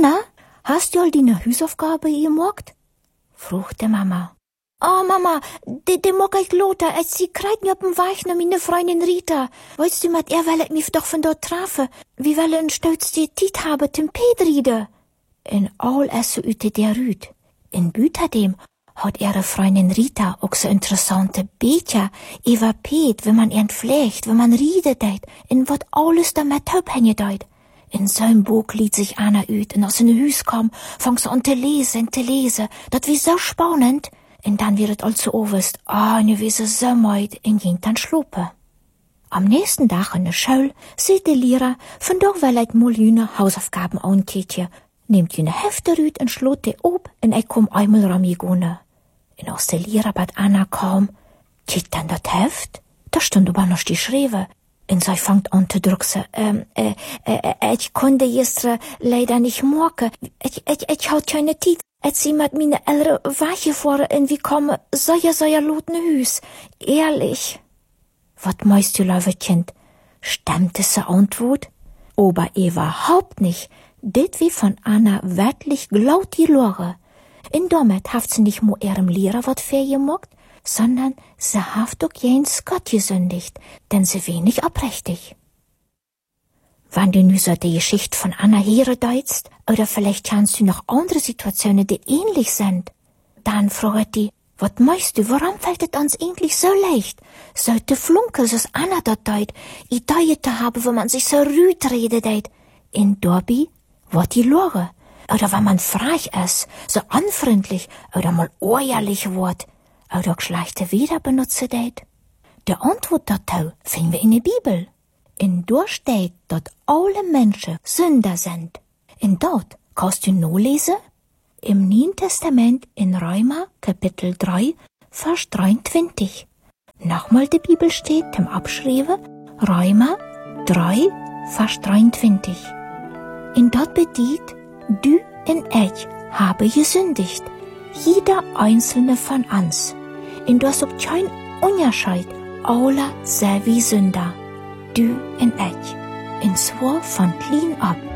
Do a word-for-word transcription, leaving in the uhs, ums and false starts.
Anna, hast du all deine Hausaufgabe gemacht? Fragte Mama. Oh, Mama, de, de mag ich Lothar, als sie kreiden auf dem Weg nach meine Freundin Rita. Weißt du, mit er will ich mich doch von dort treffen. Wie will ein stolz die Tiet haben, zum Pedride? In all essen üte der Rüd. In Büterdem hat ihre Freundin Rita auch so interessante Becher über Pet, wenn man ihn pflegt, wenn man riedet deit, in wat alles damit hängen deit. In so'n Buch liet sich Anna üt, und aus in Hüs kam, fang sie an zu lesen, zu lesen. Dat wie so spannend. Und dann wird es also overst, ah, oh, nu wie sie so meid, und ging dann schlupen. Am nächsten Tag in der Schule sieht die Lehrer, von doch will ich mal jüne Hausaufgaben antätje, nimmt jüne Hefte rüt und schlot die ob, und ich komm einmal ramigone. Und aus der Lehrer bat Anna kam, kiek dann dat Heft? Da stand aber noch die Schrewe. Und sie fangt an zu drucksen, ähm, äh, äh, ich konnte gestern leider nicht morgen, ich, ich, ich hat keine Zeit. Als sie mit meine ältere Weiche vor und wie komme, so ja, so ja, lotne Hüs. Ehrlich. Wat meist du, liebe Kind? Stimmte se Antwort? Aber überhaupt nicht. Dit wie von Anna wirklich glaut die Lore. In damit haft sie nicht mo ihrem Lehrer wat vergemacht, sondern sie haft auch jens Gott gesündigt, denn sie wenig abrechtig. Wenn du nu so die Geschichte von Anna hören deitst, oder vielleicht kannst du noch andere Situationen, die ähnlich sind, dann fragt die, was meinst du, warum fällt es uns eigentlich so leicht? Sollte Flunke, so Anna dort deit, Ideen zu haben, wo man sich so rüd redet deit. In Dorbi, wat die Lore. Oder wenn man frech ist, so unfreundlich, oder mal ehrlich wird, oder schlechte Wörter benutzt deit. Die Antwort dazu finden wir in der Bibel. In dort steht, dass alle Menschen Sünder sind. In dort kannst du nur lesen, im Neuen Testament in Römer, Kapitel drei, Vers dreiundzwanzig. Nochmal die Bibel steht im Abschreiben, Römer drei, Vers dreiundzwanzig. In dort bedient, du und ich habe gesündigt, jeder einzelne von uns. In dort ob kein Unterschied, alle sei wie Sünder. Du und ich. Und zwar von klein ab.